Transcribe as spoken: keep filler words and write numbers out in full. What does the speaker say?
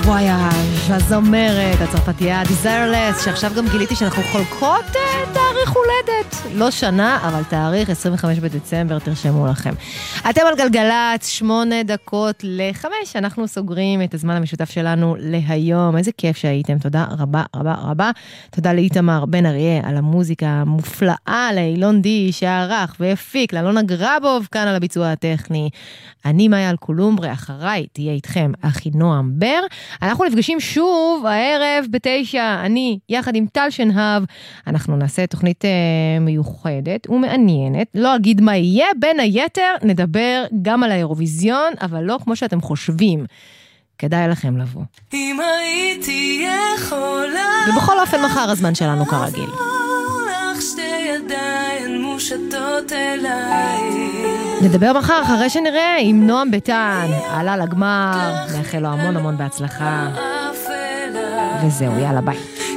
Voyage, הזמרת, הצרפתייה, Desireless, שעכשיו גם גיליתי שאנחנו חולקות תאריך הולדת. לא שנה, אבל תאריך עשרים וחמישה בדצמבר, תרשמו לכם. אתם על גלגלת, שמונה דקות לחמש, אנחנו סוגרים את הזמן המשותף שלנו להיום. איזה כיף שהייתם, תודה רבה רבה רבה. תודה לאיתמר בן אריה על המוזיקה המופלאה, לאילון די שערך והפיק, לאלונה גרבוב כאן על הביצוע הטכני. אני מאיה אלקולומברה, אחריי תהיה איתכם אחינועם בר. אנחנו נפגשים שוב הערב בתשע, אני יחד עם טל שנהב. אנחנו נעשה תוכנית אה, מיוחדת ומעניינת. לא אגיד מה יהיה, בין היתר נדבר גם על האירוויזיון, אבל לא כמו שאתם חושבים. כדאי לכם לבוא. אם הייתי יכולה ובכל אופן מחר הזמן שלנו כרגיל. שתי ידיים מושטות אליי. נדבר מחר אחרי שנראה עם נועם ביטן. עלה לגמר, נאחל לו המון המון בהצלחה. וזהו, יאללה ביי.